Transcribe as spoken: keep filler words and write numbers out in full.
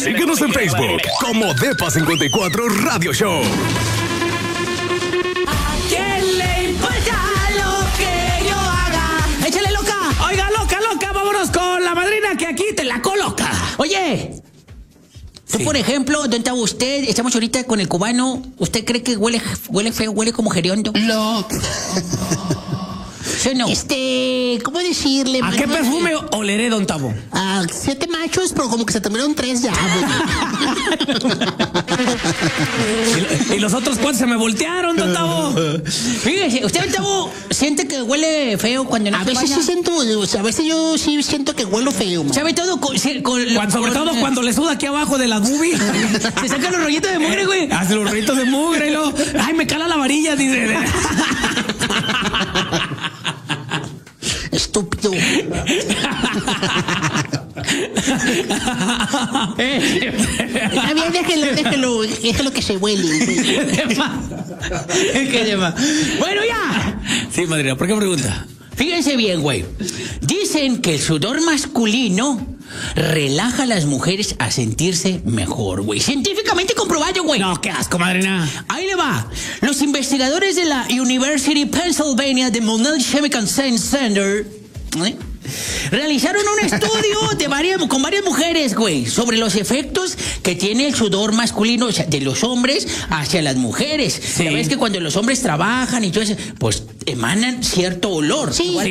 Síguenos en Facebook como Depa cincuenta y cuatro Radio Show. ¿A quién le importa lo que yo haga? ¡Échale, loca! Oiga, loca, loca, vámonos con la madrina que aquí te la coloca. Oye, tú, Sí. por ejemplo, ¿dónde está usted? Estamos ahorita con el cubano. ¿Usted cree que huele, huele feo, huele como geriondo? Loco. ¿Sí o no? Este, ¿cómo decirle? ¿A qué mano? perfume oleré, don Tavo? A siete machos, pero como que se terminaron tres ya. Y, y los otros cuatro se me voltearon, don Tavo. Fíjese, ¿usted, don Tavo, siente que huele feo cuando no A se veces baña? sí siento, o sea, a veces yo sí siento que huelo feo, man. ¿Sabe todo? Con, sí, con, Cuando- sobre con- todo cuando le suda aquí abajo de la boobie. Se sacan los rollitos de mugre, güey. Hace los rollitos de mugre y luego, ay, me cala la varilla, dice. Estúpido. Está bien, déjelo, déjelo, déjelo que se huele. ¿Qué llama? Bueno, ya. Sí, madrina, ¿por qué pregunta? Fíjense bien, güey. Dicen que el sudor masculino relaja a las mujeres a sentirse mejor, güey. Científicamente comprobado, güey. No, qué asco, madrina. Ahí le va. Los investigadores de la University of Pennsylvania de Monell Chemical Science Center, ¿eh?, realizaron un estudio de varias, con varias mujeres, güey, sobre los efectos que tiene el sudor masculino, o sea, de los hombres hacia las mujeres. Sí. Ya ves que cuando los hombres trabajan y todo eso, pues emanan cierto olor. Sí.